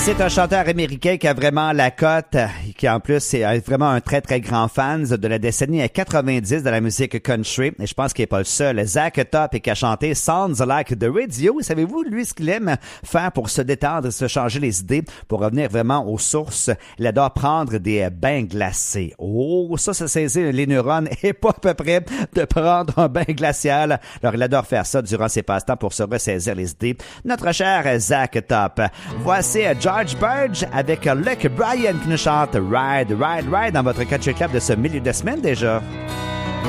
C'est un chanteur américain qui a vraiment la cote, qui en plus est vraiment un très très grand fan de la décennie 90 de la musique country. Et je pense qu'il n'est pas le seul. Zach Top et qui a chanté Sounds Like the Radio. Savez-vous, lui, ce qu'il aime faire pour se détendre, se changer les idées, pour revenir vraiment aux sources? Il adore prendre des bains glacés. Oh, ça saisit les neurones et pas à peu près de prendre un bain glacial. Alors, il adore faire ça durant ses passe-temps pour se ressaisir les idées. Notre cher Zach Top. Voici George Burge avec Luke Bryan qui nous chante Ride, Ride, Ride dans votre Country Club de ce milieu de semaine déjà.